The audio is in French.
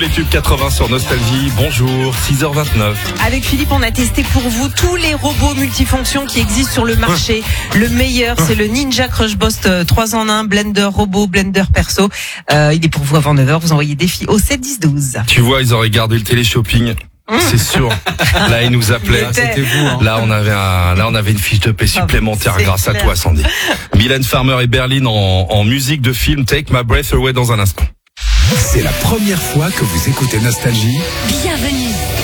les tubes 80 sur Nostalgie. Bonjour, 6h29. Avec Philippe, on a testé pour vous tous les robots multifonctions qui existent sur le marché. Le meilleur, c'est le Ninja Crush Boss 3 en 1, blender robot, blender perso. Il est pour vous avant 9h. Vous envoyez défi au 7 10 12. Tu vois, ils auraient gardé le télé-shopping. C'est sûr. Là, ils nous appelaient. C'était vous. Hein. Là, on avait une fiche de paix supplémentaire grâce à toi, Sandy. Mylène Farmer et Berlin en musique de film Take My Breath Away dans un instant. C'est la première fois que vous écoutez Nostalgie. Bienvenue.